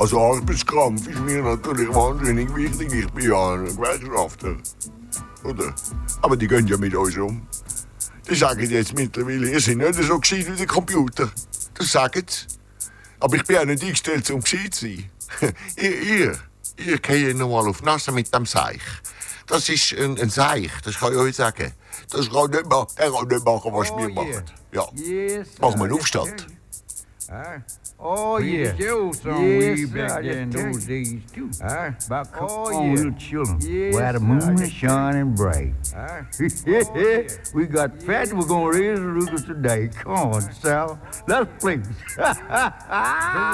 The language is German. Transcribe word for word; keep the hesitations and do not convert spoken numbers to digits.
Also Arbeitskampf ist mir natürlich wahnsinnig wichtig. Ich bin ja ein Gewerkschafter. Oder? Aber die gehen ja mit uns um. Die sagen jetzt mittlerweile, ihr seid nicht so gescheit wie der Computer. Das sagen sie. Aber ich bin auch nicht eingestellt, um gescheit zu sein. ihr, ihr, ihr geht nochmal auf die Nase mit dem Seich. Das ist ein, ein Seich, das kann ich euch sagen. Das kann nicht machen, er kann nicht machen, was Oh, wir yeah. machen. Ja. Yes, Machen wir einen sir. Aufstand. Uh, oh, yeah. The old song Yes, way back sir, there in I tell those you. days, too. Uh, About come oh, on, yeah. little children, Yes, where the sir, moon I is tell shining bright. Uh, We got fat, we're gonna raise the Lucas today. Come on, Sal. Let's play.